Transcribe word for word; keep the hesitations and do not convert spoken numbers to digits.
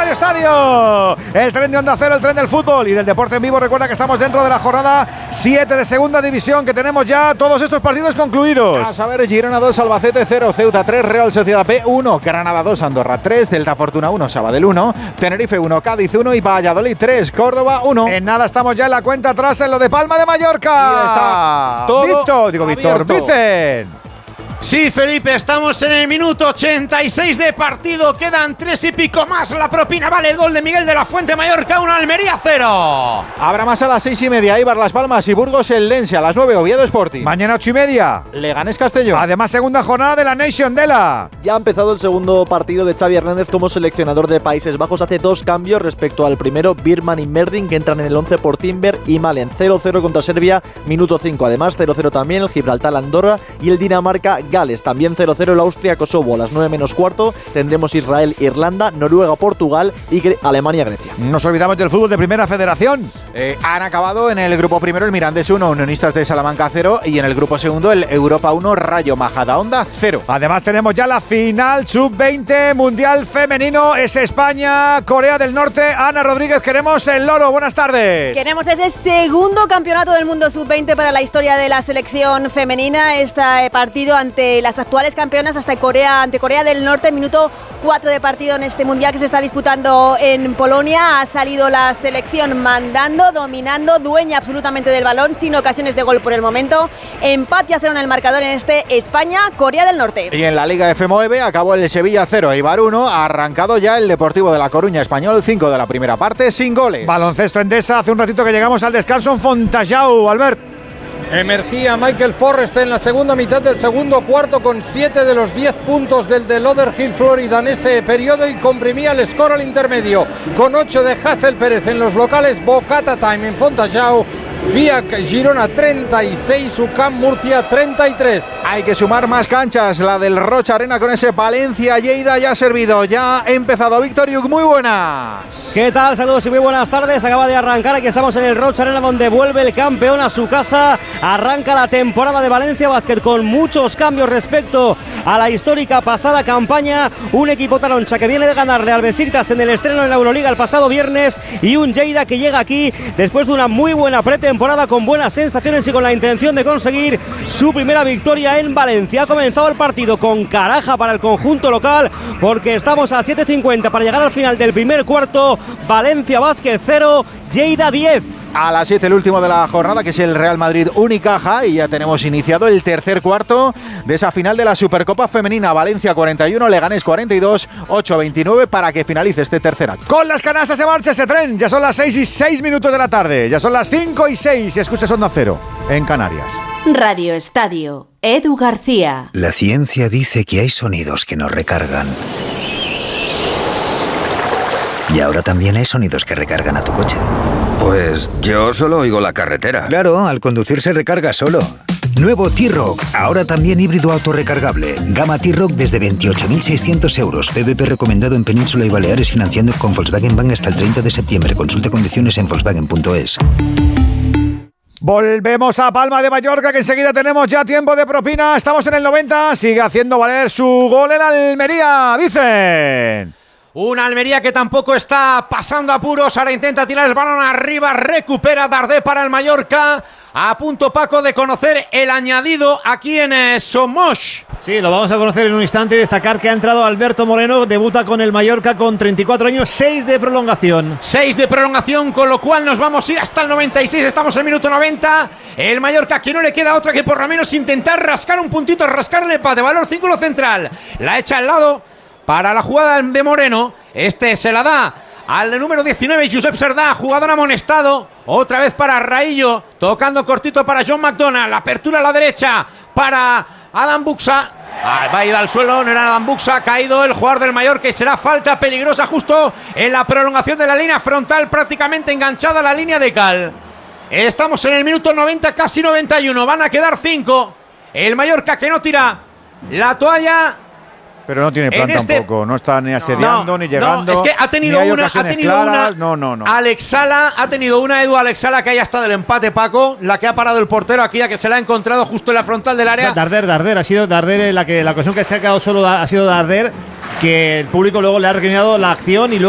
Radio Estadio. El tren de Onda Cero, el tren del fútbol y del deporte en vivo. Recuerda que estamos dentro de la jornada siete de segunda división, que tenemos ya todos estos partidos concluidos. A saber, Girona dos, Albacete cero, Ceuta tres, Real Sociedad B uno, Granada dos, Andorra tres, Delta Fortuna uno, Sabadell uno, Tenerife uno, Cádiz uno y Valladolid tres, Córdoba uno. En nada estamos ya en la cuenta atrás en lo de Palma de Mallorca. Está todo Víctor, digo Víctor, Vicen. Sí, Felipe, estamos en el minuto ochenta y seis de partido. Quedan tres y pico más. La propina vale el gol de Miguel de la Fuente. Mallorca uno, Almería cero. Habrá más a las seis y media. Eibar, Las Palmas y Burgos, el Lense. A las nueve, Oviedo Sporting. Mañana ocho y media. Leganés, Castellón. Además, segunda jornada de la Nation Dela. Ya ha empezado el segundo partido de Xavi Hernández como seleccionador de Países Bajos. Hace dos cambios respecto al primero. Birman y Merdin, que entran en el once por Timber y Malen. cero cero contra Serbia, minuto cinco. Además, cero cero también el Gibraltar-Andorra y el Dinamarca-Gales. También cero cero el Austria-Kosovo. A las nueve menos cuarto tendremos Israel-Irlanda, Noruega-Portugal y Alemania-Grecia. Nos olvidamos del fútbol de Primera Federación. Eh, han acabado en el grupo primero el Mirandés uno, Unionistas de Salamanca cero y en el grupo segundo el Europa uno, Rayo Majadahonda cero. Además tenemos ya la final sub veinte Mundial Femenino. Es España, Corea del Norte. Ana Rodríguez, queremos el loro. Buenas tardes. Queremos ese segundo campeonato del mundo sub veinte para la historia de la selección femenina. Este partido ante las actuales campeonas, hasta Corea, ante Corea del Norte, minuto cuatro de partido en este mundial que se está disputando en Polonia. Ha salido la selección mandando, dominando, dueña absolutamente del balón, sin ocasiones de gol por el momento. Empate a cero en el marcador en este España-Corea del Norte. Y en la Liga F nueve acabó el Sevilla cero, Eibar uno. Ha arrancado ya el Deportivo de La Coruña Español cinco de la primera parte, sin goles. Baloncesto Endesa, hace un ratito que llegamos al descanso en Fontajau, Albert. Emergía Michael Forrest en la segunda mitad del segundo cuarto con siete de los diez puntos del de Lauderhill, Florida, en ese periodo, y comprimía el score al intermedio con ocho de Hassel Pérez. En los locales, Bocata Time en Fontajau, Fiac Girona treinta y seis, U C A M Murcia treinta y tres. Hay que sumar más canchas, la del Rocha Arena con ese Palencia Lleida ya ha servido, ya ha empezado. Víctor Yuk, muy buenas. ¿Qué tal? Saludos y muy buenas tardes. Acaba de arrancar, aquí estamos en el Rocha Arena, donde vuelve el campeón a su casa. Arranca la temporada de Valencia Basket con muchos cambios respecto a la histórica pasada campaña. Un equipo taroncha que viene de ganarle al Besiktas en el estreno en la Euroliga el pasado viernes, y un Lleida que llega aquí después de una muy buena pretemporada, con buenas sensaciones y con la intención de conseguir su primera victoria en Valencia. Ha comenzado el partido con caraja para el conjunto local, porque estamos a siete cincuenta para llegar al final del primer cuarto. Valencia Basket cero, Lleida diez. A las siete el último de la jornada, que es el Real Madrid Unicaja, y ya tenemos iniciado el tercer cuarto de esa final de la Supercopa Femenina. Valencia cuarenta y uno, Leganés cuarenta y dos, ocho veintinueve para que finalice este tercer acto. Con las canastas se marcha ese tren. Ya son las seis y seis minutos de la tarde. Ya son las cinco y seis y escuchas Onda Cero en Canarias. Radio Estadio, Edu García. La ciencia dice que hay sonidos que nos recargan. Y ahora también hay sonidos que recargan a tu coche. Pues yo solo oigo la carretera. Claro, al conducir se recarga solo. Nuevo T-Roc, ahora también híbrido autorrecargable. Gama T-Roc desde veintiocho mil seiscientos euros. P V P recomendado en Península y Baleares, financiando con Volkswagen Bank hasta el treinta de septiembre. Consulte condiciones en Volkswagen punto es. Volvemos a Palma de Mallorca, que enseguida tenemos ya tiempo de propina. Estamos en el noventa, sigue haciendo valer su gol en Almería. Vicen. Una Almería que tampoco está pasando apuros. Ahora intenta tirar el balón arriba. Recupera Dardé para el Mallorca. A punto, Paco, de conocer el añadido aquí en eh, Somos. Sí, lo vamos a conocer en un instante. Destacar que ha entrado Alberto Moreno. Debuta con el Mallorca con treinta y cuatro años. seis de prolongación. seis de prolongación, con lo cual nos vamos a ir hasta el noventa y seis. Estamos en el minuto noventa. El Mallorca, que no le queda otra que por lo menos intentar rascar un puntito. Rascar el empate. Valor círculo central. La echa al lado para la jugada de Moreno. Este se la da al número diecinueve, Josep Serdá, jugador amonestado. Otra vez para Raillo, tocando cortito para John McDonald. Apertura a la derecha para Adam Buxa. Ah, va a ir al suelo, no era Adam Buxa. Ha caído el jugador del Mallorca y será falta peligrosa justo en la prolongación de la línea frontal, prácticamente enganchada a la línea de cal. Estamos en el minuto noventa, casi noventa y uno. Van a quedar cinco. El Mallorca, que no tira la toalla. Pero no tiene plan este... tampoco, no está ni asediando, no, ni llegando. No, es que ha tenido una, ha tenido claras. una. No, no, no. Alex Sala, ha tenido una Edu Alex Sala, que haya estado el empate, Paco, la que ha parado el portero aquí, a que se la ha encontrado justo en la frontal del área. Darder, Darder, ha sido Darder la que la ocasión que se ha quedado solo ha sido Darder, que el público luego le ha recriminado la acción y luego